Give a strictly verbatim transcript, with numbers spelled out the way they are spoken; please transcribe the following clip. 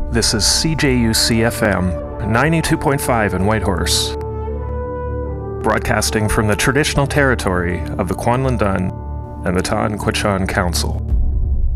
This is C J U C F M, ninety-two point five in Whitehorse, broadcasting from the traditional territory of the Kwanlin Dun and the Ta'an Quechan Council.